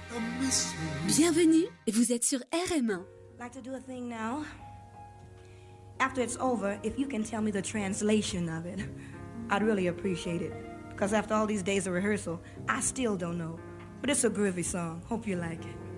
Bienvenue, vous êtes sur RM1. Like to do a thing now? After it's over, if you can tell me the translation of it, I'd really appreciate it. Because after all these days of rehearsal, I still don't know. But it's a groovy song. Hope you like it.